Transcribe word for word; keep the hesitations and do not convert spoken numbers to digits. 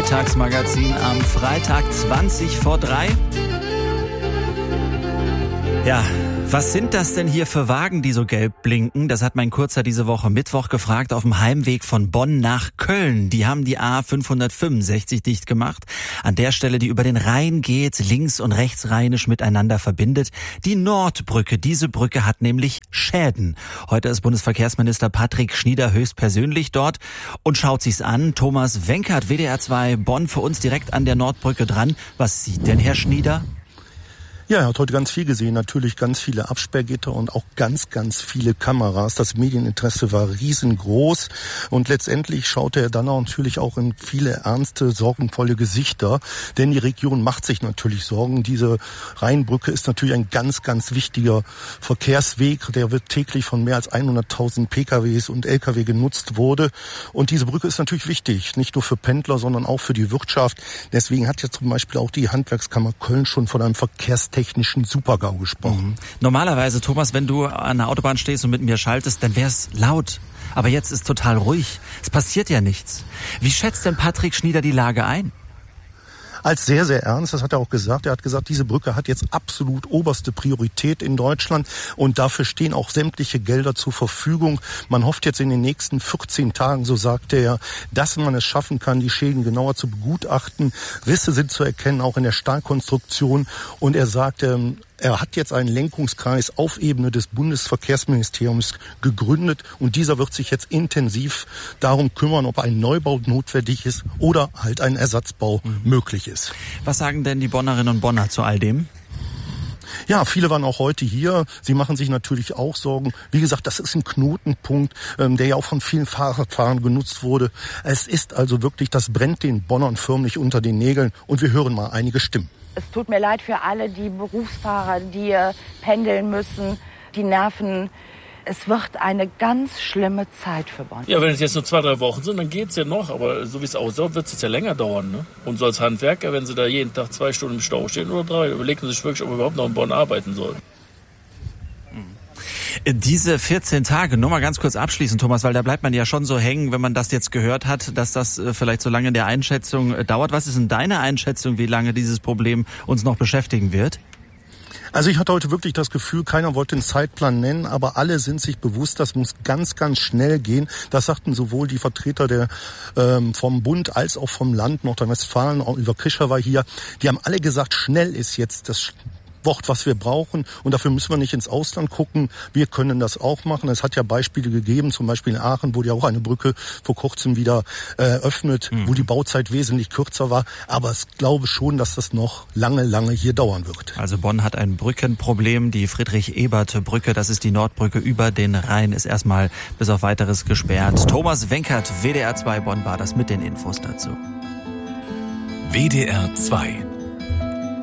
Mittagsmagazin am Freitag zwanzig vor drei. Ja, was sind das denn hier für Wagen, die so gelb blinken? Das hat mein Kurzer diese Woche Mittwoch gefragt auf dem Heimweg von Bonn nach Köln. Die haben die A fünfhundertfünfundsechzig dicht gemacht. An der Stelle, die über den Rhein geht, links- und rechtsrheinisch miteinander verbindet. Die Nordbrücke. Diese Brücke hat nämlich Schäden. Heute ist Bundesverkehrsminister Patrick Schnieder höchstpersönlich dort und schaut sich's an. Thomas Wenkert, W D R zwei Bonn, für uns direkt an der Nordbrücke dran. Was sieht denn Herr Schnieder? Ja, er hat heute ganz viel gesehen. Natürlich ganz viele Absperrgitter und auch ganz, ganz viele Kameras. Das Medieninteresse war riesengroß. Und letztendlich schaute er dann auch natürlich auch in viele ernste, sorgenvolle Gesichter. Denn die Region macht sich natürlich Sorgen. Diese Rheinbrücke ist natürlich ein ganz, ganz wichtiger Verkehrsweg. Der wird täglich von mehr als hunderttausend P K Ws und L K W genutzt wurde. Und diese Brücke ist natürlich wichtig. Nicht nur für Pendler, sondern auch für die Wirtschaft. Deswegen hat ja zum Beispiel auch die Handwerkskammer Köln schon von einem Verkehrstechnik technischen Super-GAU gesprochen. Mhm. Normalerweise, Thomas, wenn du an der Autobahn stehst und mit mir schaltest, dann wär's laut. Aber jetzt ist total ruhig. Es passiert ja nichts. Wie schätzt denn Patrick Schnieder die Lage ein? Als sehr, sehr ernst, das hat er auch gesagt. Er hat gesagt, diese Brücke hat jetzt absolut oberste Priorität in Deutschland und dafür stehen auch sämtliche Gelder zur Verfügung. Man hofft jetzt in den nächsten vierzehn Tagen, so sagte er, dass man es schaffen kann, die Schäden genauer zu begutachten. Risse sind zu erkennen, auch in der Stahlkonstruktion. Und er sagte, er hat jetzt einen Lenkungskreis auf Ebene des Bundesverkehrsministeriums gegründet und dieser wird sich jetzt intensiv darum kümmern, ob ein Neubau notwendig ist oder halt ein Ersatzbau mhm. möglich ist. Was sagen denn die Bonnerinnen und Bonner zu all dem? Ja, viele waren auch heute hier. Sie machen sich natürlich auch Sorgen. Wie gesagt, das ist ein Knotenpunkt, ähm, der ja auch von vielen Fahrradfahrern genutzt wurde. Es ist also wirklich, das brennt den Bonnern förmlich unter den Nägeln und wir hören mal einige Stimmen. Es tut mir leid für alle die Berufsfahrer, die pendeln müssen, die Nerven. Es wird eine ganz schlimme Zeit für Bonn. Ja, wenn es jetzt nur zwei, drei Wochen sind, dann geht's ja noch. Aber so wie es aussieht, wird es jetzt ja länger dauern. Ne? Und so als Handwerker, wenn Sie da jeden Tag zwei Stunden im Stau stehen oder drei, überlegen Sie sich wirklich, ob wir überhaupt noch in Bonn arbeiten sollen. Diese vierzehn Tage, nur mal ganz kurz abschließend, Thomas, weil da bleibt man ja schon so hängen, wenn man das jetzt gehört hat, dass das vielleicht so lange in der Einschätzung dauert. Was ist denn deine Einschätzung, wie lange dieses Problem uns noch beschäftigen wird? Also ich hatte heute wirklich das Gefühl, keiner wollte einen Zeitplan nennen, aber alle sind sich bewusst, das muss ganz, ganz schnell gehen. Das sagten sowohl die Vertreter der ähm, vom Bund als auch vom Land Nordrhein-Westfalen, Oliver Krischer war hier. Die haben alle gesagt, schnell ist jetzt das Wort, was wir brauchen. Und dafür müssen wir nicht ins Ausland gucken. Wir können das auch machen. Es hat ja Beispiele gegeben, zum Beispiel in Aachen wurde ja auch eine Brücke vor kurzem wieder äh, eröffnet, mhm. wo die Bauzeit wesentlich kürzer war. Aber ich glaube schon, dass das noch lange, lange hier dauern wird. Also Bonn hat ein Brückenproblem. Die Friedrich-Ebert-Brücke, das ist die Nordbrücke über den Rhein, ist erstmal bis auf Weiteres gesperrt. Thomas Wenkert, W D R zwei Bonn war das mit den Infos dazu. W D R zwei